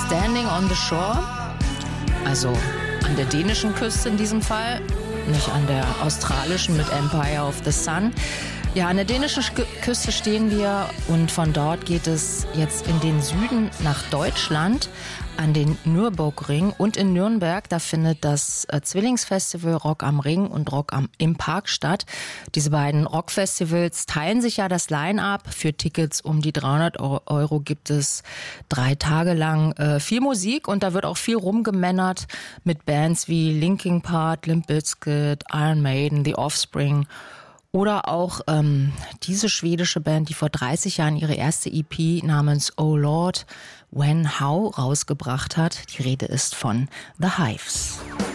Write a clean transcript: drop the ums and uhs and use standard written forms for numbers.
Standing on the Shore, also an der dänischen Küste in diesem Fall, nicht an der australischen mit Empire of the Sun. Ja, an der dänischen Küste stehen wir und von dort geht es jetzt in den Süden nach Deutschland, an den Nürburgring, und in Nürnberg, da findet das Zwillingsfestival Rock am Ring und Rock im Park statt. Diese beiden Rockfestivals teilen sich ja das Line-Up. Für Tickets um die 300 Euro gibt es 3 Tage lang viel Musik, und da wird auch viel rumgemännert mit Bands wie Linkin Park, Limp Bizkit, Iron Maiden, The Offspring. Oder auch diese schwedische Band, die vor 30 Jahren ihre erste EP namens Oh Lord, When, How rausgebracht hat. Die Rede ist von The Hives.